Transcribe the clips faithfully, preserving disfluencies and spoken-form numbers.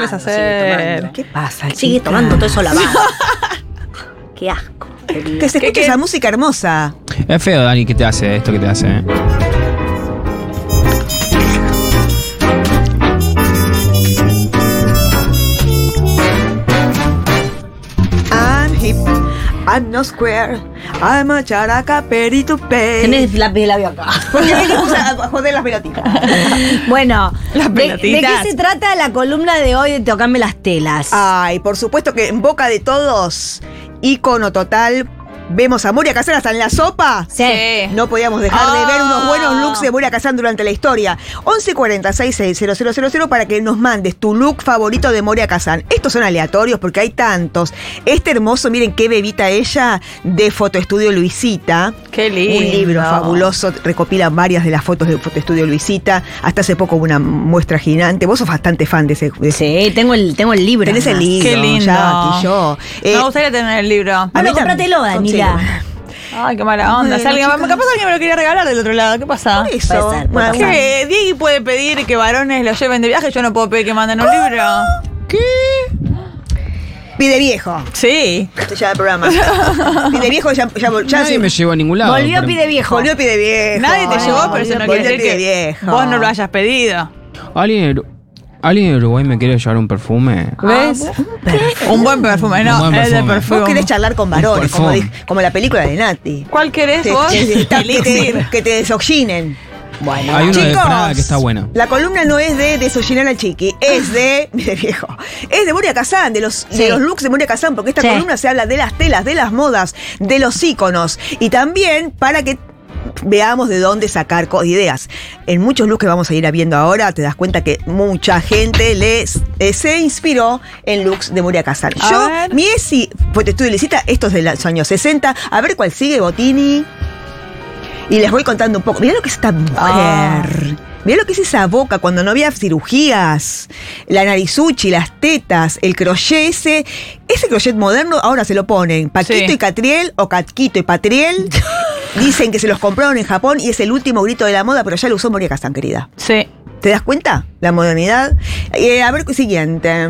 sueles hacer? ¿Qué pasa? Sigue chica? tomando todo eso lavado. Qué asco. Que se escuche esa música hermosa. Es feo, Dani, ¿qué te hace esto que te hace? ¿eh? I'm hip, I'm no square, I'm a characa perito pay. Tenés la piel labio acá. Porque venimos a a joder las pelotitas. Bueno, Las ¿de, ¿de pelotitas. qué se trata la columna de hoy de Tocame las telas? Ay, por supuesto que en boca de todos, ícono total. Vemos a Moria Kazan hasta en la sopa. Sí. No podíamos dejar de Ah. ver unos buenos looks de Moria Kazan durante la historia. once cuarenta, sesenta y seis, cero cero cero cero para que nos mandes tu look favorito de Moria Kazan. Estos son aleatorios porque hay tantos. Este hermoso, miren qué bebita ella, de Fotoestudio Luisita. Qué lindo. Un libro fabuloso, recopila varias de las fotos de Fotoestudio Luisita. Hasta hace poco hubo una muestra gigante. Vos sos bastante fan de ese. De ese. Sí, tengo el, tengo el libro. Tenés el además. libro. Qué lindo. Ya, que yo. Eh, Me gustaría tener el libro. a mí Bueno, también. cómpratelo, Daniela. Sí. Ay, qué mala onda. Si Bueno, alguien, chicas. capaz alguien me lo quería regalar del otro lado. ¿Qué pasa? Por eso. Puede ser, puede Bueno, pasar. ¿Qué? Diego puede pedir que varones lo lleven de viaje. Yo no puedo pedir que manden un libro. ¿Qué? Pide viejo. Sí. Se llama el programa. Pide viejo ya, ya, ya, ya Nadie se- me llevó a ningún lado. Volvió pero- Pide Viejo. Volvió Pide Viejo. Nadie te Ay, llevó, pero eso no volvió quiere decir Pide que Viejo. vos no lo hayas pedido. ¿Alguien, en Uru- ¿Alguien en Uruguay me quiere llevar un perfume? ¿Ves? Un buen perfume, no, Un buen es de perfume. perfume. Vos querés charlar con varones, como, perfume. di- como la película de Nati. ¿Cuál querés Te- vos? que, que te, Elixir. que te desoxinen. Bueno, Hay uno de chicos, Prada que está bueno. La columna no es de desoxinar al chiqui, es de, mire viejo, es de Moria Kazan, de los, Sí. de los looks de Moria Kazan, porque esta Sí. columna se habla de las telas, de las modas, de los íconos, y también para que veamos de dónde sacar co- ideas. En muchos looks que vamos a ir viendo ahora, te das cuenta que mucha gente les, eh, se inspiró en looks de Moria Kazan. A Yo, ver. mi Esi, pues te estudio licita, estos de los años sesenta, a ver cuál sigue, Bottini. Y les voy contando un poco. Mirá lo que es esta mujer. Ah. Mirá lo que es esa boca cuando no había cirugías. La narizuchi, las tetas, el crochet ese. Ese crochet moderno ahora se lo ponen Paquito Sí. y Catriel o Catquito y Patriel. Dicen que se los compraron en Japón y es el último grito de la moda, pero ya lo usó Moria Kazan, querida. Sí. ¿Te das cuenta? La modernidad. Eh, a ver, siguiente.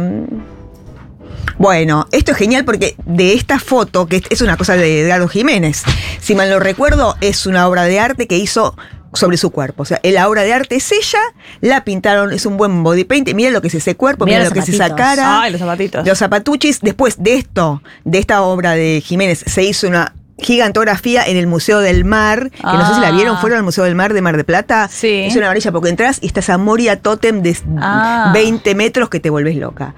Bueno, esto es genial porque de esta foto, que es una cosa de Edgardo Jiménez, si mal no recuerdo, es una obra de arte que hizo sobre su cuerpo. O sea, la obra de arte es ella, la pintaron, es un buen body paint. Mira lo que es ese cuerpo, mira Mirá lo los que es esa zapatitos. cara. Ay, los zapatitos. Los zapatuchis. Después de esto, de esta obra de Jiménez, se hizo una gigantografía en el Museo del Mar, que no sé si la vieron, Ah. fueron al Museo del Mar de Mar de Plata. Sí. Es una maravilla porque entras y está esa Moria Totem de Ah. veinte metros que te volvés loca.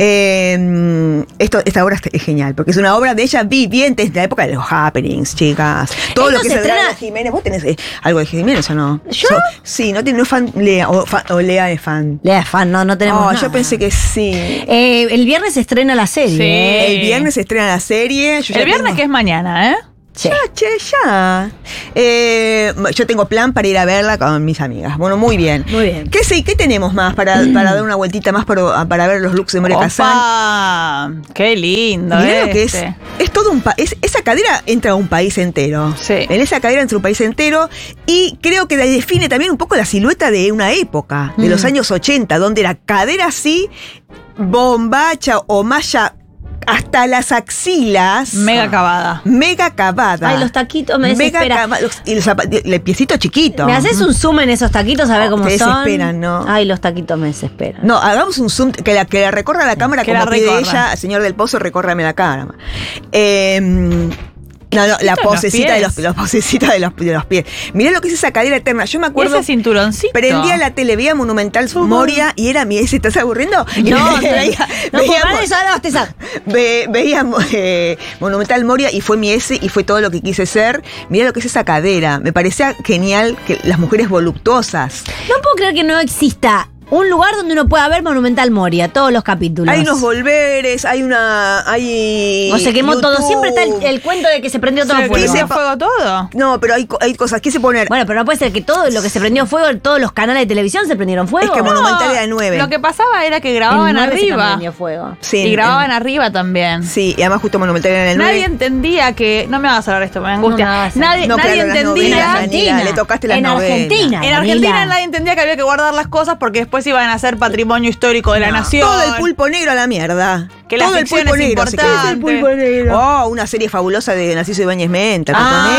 Eh, esto, esta obra es genial, porque es una obra de ella viviente desde la época de los happenings, chicas. Todo Esto lo que se es Adriana estrena- Jiménez. ¿Vos tenés eh, algo de Jiménez o no? ¿Yo? So- sí, no tiene no es fan Lea, o, fa- o Lea es fan. Lea es fan, no, no tenemos Oh, nada. yo pensé que sí. Eh, el viernes se estrena la serie. Sí. ¿eh? El viernes se estrena la serie. Yo ya El viernes tengo- que es mañana, ¿eh? Sí. Ya, che, ya. Eh, yo tengo plan para ir a verla con mis amigas. Bueno, muy bien. Muy bien. ¿Qué, sé, ¿qué tenemos más para, para dar una vueltita más para, para ver los looks de Moria Kazan? Opa, qué lindo. Mirá lo que es. este. Es todo un país. Esa cadera entra a un país entero. Sí. En esa cadera entra un país entero. Y creo que define también un poco la silueta de una época, de Mm. los años ochenta, donde la cadera así, bombacha o malla hasta las axilas. Mega acabada. Mega cavada. Ay, los taquitos me Mega desespera. cava- los- Y los zapat- el piecito chiquito. ¿Me haces un zoom en esos taquitos a ver Oh, cómo te son? desesperan, ¿no? Ay, los taquitos me desesperan. No, hagamos un zoom que la, que la recorra la cámara Que como la pide recorra. ella, señor del Pozo, recórrame la cámara. Eh, no, no, la en los posecita de los, pies. la posecita de los, de los pies. Mirá lo que es esa cadera eterna. Yo me Y acuerdo. ese cinturoncito. Prendía la tele, veía Monumental Moria y era mi. ¿Se estás aburriendo? Y No, no, veía- no, veíamos- por eso ahora vas a estar. Ve- veíamos eh, Monumental Moria y fue mi ese y fue todo lo que quise ser. Mirá lo que es esa cadera. Me parecía genial que las mujeres voluptuosas. No puedo creer que no exista un lugar donde uno pueda ver Monumental Moria, todos los capítulos. Hay unos volveres, hay una. Hay O se quemó todo. YouTube. Siempre está el, el cuento de que se prendió todo ¿Se fuego. dice- prendió fuego todo? No, pero hay, co- hay cosas. Quise poner. Bueno, pero no puede ser que todo lo que se prendió fuego, todos los canales de televisión se prendieron fuego. Es que Monumental era de nueve. Lo que pasaba era que grababan En nueve se arriba. prendió fuego. Sí, y en- grababan arriba también. Sí, y además justo Monumental era en el Nadie nueve. entendía que. No me hagas hablar esto, me angustia. No me hagas nadie No, nadie claro, las entendía. novelas, En Argentina. Daniela, le tocaste las En novelas. Argentina. En Daniela. Argentina nadie entendía que había que guardar las cosas porque después después iban a ser patrimonio histórico de la No, nación. Todo el pulpo negro a la mierda. Que la todo el ficción pulpo es negro. se quemó. importante. El pulpo negro. Oh, una serie fabulosa de Narciso Ibáñez Menta.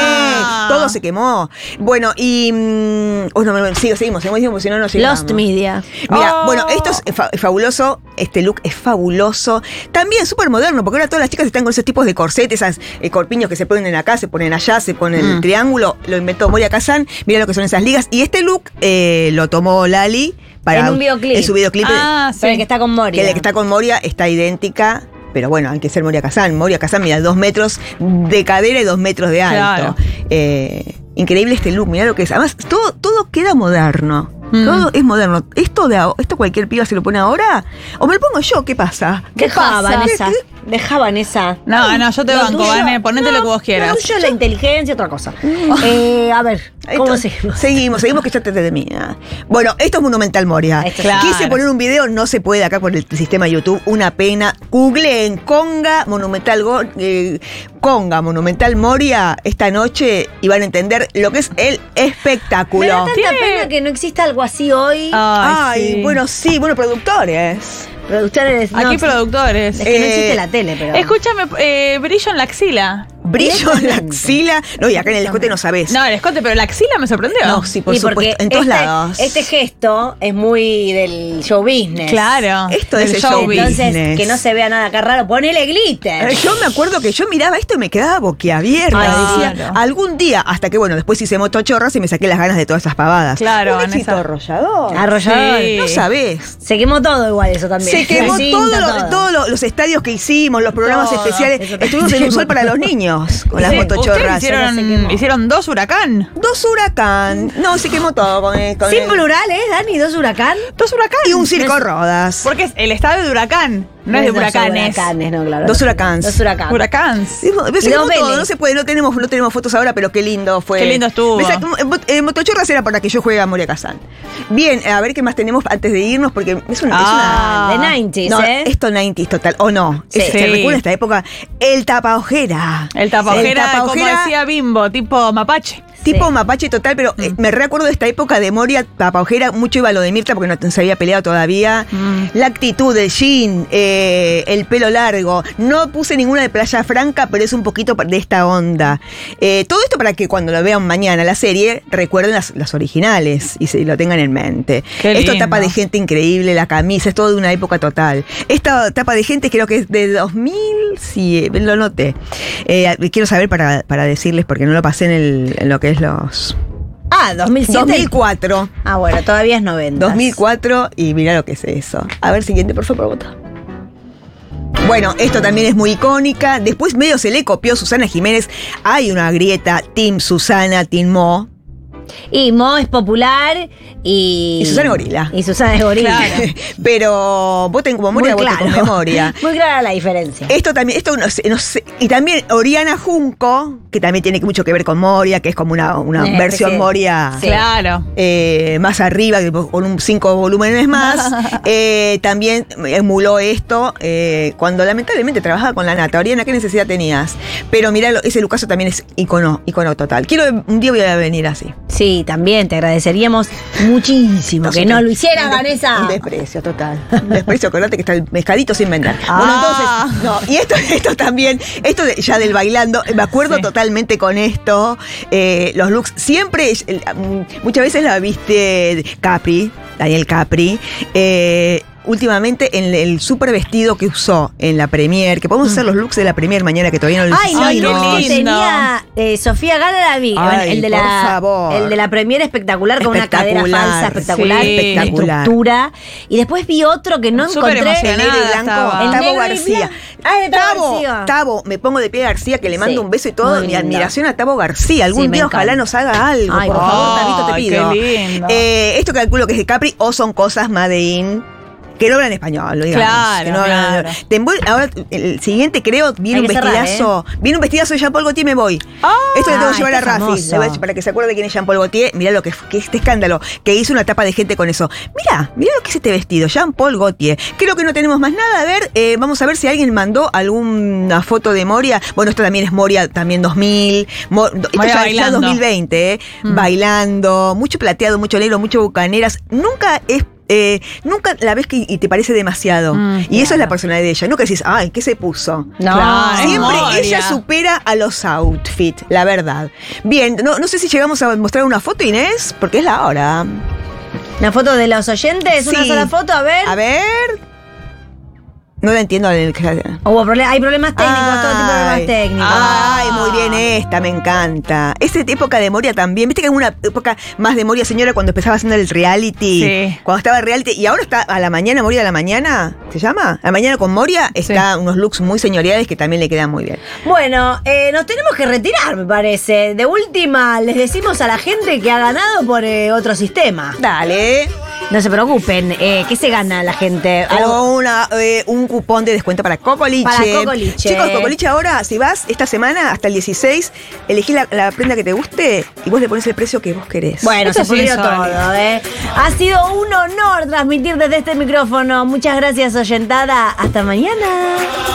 Ah. Todo se quemó. Bueno, y... mm, oh, no, no, sigo, seguimos, seguimos, porque si no, no llegamos. Lost Media. Mira, Oh. bueno, esto es fa- fabuloso, este look es fabuloso. También súper moderno, porque ahora todas las chicas están con esos tipos de corsetes, esas eh, corpiños que se ponen acá, se ponen allá, se ponen el Mm. triángulo. Lo inventó Moria Kazan. Mira lo que son esas ligas. Y este look eh, lo tomó Lali para En un videoclip. en su videoclip. Ah, sí. Pero el que está con Moria. Que la que está con Moria está idéntica. Pero bueno, hay que ser Moria Kazan. Moria Kazan mira dos metros de cadera y dos metros de alto. Claro. Eh, increíble este look, mirá lo que es. Además, todo, todo queda moderno. Mm. Todo es moderno. Esto de a- esto cualquier piba se lo pone ahora. O me lo pongo yo, ¿qué pasa? ¿Qué Deja, pasa? Vanessa. ¿Qué- Deja, Vanessa. No, no, yo te Lo banco, tuyo- Vané, ponete no, lo que vos quieras. Lo tuyo es la inteligencia, otra cosa. Eh, a ver, ¿cómo Esto- seguimos? Seguimos, seguimos que ya te termina. Bueno, esto es Monumental Moria. Esto- Claro. Quise poner un video, no se puede acá por el sistema YouTube, una pena. Googleen Conga Monumental Go- eh, Conga Monumental Moria esta noche y van a entender lo que es el Me espectáculo. da tanta Tiene- pena que no exista algo así hoy. Ay, Ay, sí. bueno, sí, bueno, productores. Productores. no, Aquí es productores. que no Eh, existe la tele, pero. Escúchame, eh, brillo en la axila. Brillo en la Directamente. axila. No, y acá en el escote no sabés. No, el escote, pero la axila me sorprendió. No, sí, por Y porque supuesto. En todos este, lados. Este gesto es muy del show business. Claro. Esto es del el show business. Entonces, business. que no se vea nada acá raro, ponele glitter. Eh, Yo me acuerdo que yo miraba esto y me quedaba boquiabierta. Ay, decía, claro. algún día, hasta que bueno, después hice motochorras y me saqué las ganas de todas esas pavadas. Claro, Un éxito Vanessa. arrollador. Arrollador. Sí. No sabés. Se quemó todo igual eso también. Se quemó La cinta, todo lo- todo. todos lo- los estadios que hicimos, los programas Todo. especiales. Eso también Estuvimos se en un quemó. sol para los niños con las Sí, motochorras. ustedes hicieron, Se quemó. hicieron dos huracán. Dos huracán. No, se quemó todo con el. Con Sin el- plural, ¿eh, Dani? ¿Dos huracán? Dos huracán. Y un circo rodas. Porque es el estadio de huracán, no, es de dos huracanes. huracanes, no, claro. Dos huracanes. Dos huracanes. Huracán. Sí, se Y quemó dos todo, Vélez. no se puede, no tenemos, no tenemos fotos ahora, pero qué lindo fue. Qué lindo estuvo. Me sac- eh, mot- eh, Motochorras era para que yo juegue a Moria Kazan. Bien, a ver qué más tenemos antes de irnos, porque es una. Ah, es una de nineties, no, ¿eh? esto nineties total, o no. Sí. Es- ¿Se Sí. recuerda esta época? El tapaojera. El tapajera, El como tapaojera, decía Bimbo, tipo mapache. tipo Sí. mapache total, pero eh, me recuerdo de esta época de Moria tapaojera, mucho iba lo de Mirta porque no se había peleado todavía. Mm. La actitud del jean, eh, el pelo largo. No puse ninguna de Playa Franca, pero es un poquito de esta onda. Eh, todo esto para que cuando lo vean mañana la serie, recuerden las, las originales y se lo tengan en mente. Qué Esto lindo. tapa de gente increíble, la camisa, es todo de una época total. Esta tapa de gente creo que es de dos mil, sí, lo noté. Eh, quiero saber para, para decirles, porque no lo pasé en, el, en lo que es los... Ah, dos mil siete. dos mil cuatro. Ah, bueno, todavía es noventa. dos mil cuatro y mirá lo que es eso. A ver, siguiente, por favor, vota. Bueno, esto también es muy icónica. Después medio se le copió Susana Jiménez. Hay una grieta, Team Susana, Team Mo. Y Mo es popular y. Y Susana es gorila. Y Susana es gorila. Claro. Pero voten como memoria, Muy voten con claro. memoria. Muy clara la diferencia. Esto también, esto no sé, no sé. Y también Oriana Junco, que también tiene mucho que ver con Moria, que es como una, una Eh, versión sí. Moria. Sí. Claro. eh, más arriba, que con un cinco volúmenes más. Eh, también emuló esto eh, cuando lamentablemente trabajaba con la nata. Oriana, ¿qué necesidad tenías? Pero mirá, lo- ese Lucaso también es icono, icono total. Quiero, un día voy a venir así. Sí, también te agradeceríamos muchísimo que no lo hiciera, Un de- Vanessa. Un desprecio total. Un desprecio, acordate que está el pescadito sin vender. Ah. Bueno, entonces, no, y esto, esto también, esto de- ya del bailando, me acuerdo Sí. totalmente con esto. eh, los looks, siempre, eh, mm, muchas veces la viste Capri, Daniel Capri. Eh, últimamente en el super vestido que usó en la premier, que podemos hacer los looks de la premier mañana que todavía no lo Ay, no, Ay, el qué look que lindo. tenía eh, Sofía Gala la vi. Ay, el de por la favor. el de la premier espectacular con una cadera Espectacular, falsa espectacular, sí. Espectacular. estructura. Y después vi otro que no Súper encontré. El negro y blanco, estaba. El Tabo negro y García. blanco. Ah, de Tabo Tabo, García. Tabo, me pongo de pie a García, que le mando Sí, un beso y todo. muy Mi lindo. admiración a Tabo García. Algún Sí, me día encanta. ojalá nos haga algo. Ay, por por favor, favor. Tabito, te Ay, pido. qué lindo. Eh, esto calculo que es de Capri o son cosas Made in. Que no hablan español, lo digamos. Claro, que no hablan- claro. Te envuel- ahora, el siguiente creo, viene Hay un que cerrar, vestidazo. Viene un vestidazo de Jean-Paul Gaultier, me voy. Ah, Esto le tengo que ay, llevar a qué Rafi. famoso. Le voy a decir, para que se acuerde quién es Jean-Paul Gaultier. Mirá lo que, que este escándalo. Que hizo una tapa de gente con eso. Mirá, mirá lo que es este vestido. Jean-Paul Gaultier. Creo que no tenemos más nada. A ver, eh, vamos a ver si alguien mandó alguna foto de Moria. Bueno, esto también es Moria, también dos mil. Mo- esto Moria ya, ya bailando. dos mil veinte, ¿eh? Mm. Bailando. Mucho plateado, mucho negro, mucho bucaneras. Nunca es eh, nunca la ves que y te parece demasiado. Mm, y claro. eso es la personalidad de ella. Nunca decís, ay, ¿qué se puso? No, Claro. Siempre Moria. ella supera a los outfits, la verdad. Bien, no, no sé si llegamos a mostrar una foto, Inés, porque es la hora. Una foto de los oyentes, una Sí. sola foto, a ver. A ver. No la entiendo. El... Hubo prole- hay problemas técnicos, todo tipo de problemas técnicos. Ay, muy bien esta, me encanta. Esta época de Moria también. Viste que en una época más de Moria, señora, cuando empezaba haciendo el reality. Sí. Cuando estaba el reality. Y ahora está a la mañana, Moria a la mañana. ¿Se llama? A la mañana con Moria. Está unos looks muy señoriales que también le quedan muy bien. Bueno, eh, nos tenemos que retirar, me parece. De última, les decimos a la gente que ha ganado por eh, otro sistema. Dale. No se preocupen, eh, ¿qué se gana la gente? Algo- O una, eh, un cupón de descuento para Cocoliche. Para Cocoliche. Chicos, Cocoliche ahora, si vas esta semana hasta el dieciséis, elegí la, la prenda que te guste y vos le pones el precio que vos querés. Bueno, Esto se pudrió sí, Sole. todo, ¿eh? Ha sido un honor transmitir desde este micrófono. Muchas gracias, oyentada. Hasta mañana.